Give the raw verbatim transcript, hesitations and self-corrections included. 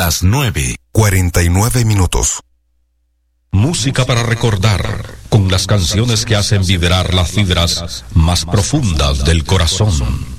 las nueve, cuarenta y nueve minutos. Música para recordar, con las canciones que hacen vibrar las fibras más profundas del corazón.